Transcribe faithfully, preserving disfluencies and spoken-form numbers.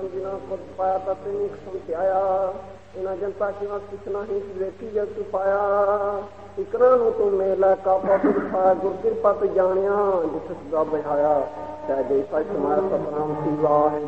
ਜਨਮ ਜਿਨਾ ਖੁਦ ਪਾਇਆ ਤਾਂ ਤੈਨੂੰ ਸਮਝਾਇਆ। ਇਹਨਾਂ ਜਨਤਾ ਕਿਵੇਂ ਪੁੱਛਣਾ ਹੀ ਵੇਖੀ ਜਦ ਤੂੰ ਪਾਇਆ। ਇਕਰਾਂ ਨੂੰ ਤੂੰ ਮੇਲਾ ਕਾਪਾ ਦਿਖਾਇਆ, ਗੁਰ ਕਿਰਪਾ ਤੇ ਜਾਣਿਆ ਜਿੱਥੇ ਸਦਾ ਬਿਠਾਇਆ। ਤੈ ਜੈਸਾ ਸਮਾਇਆ ਸਤਨਾਮ ਸੀ ਵਾਹਿ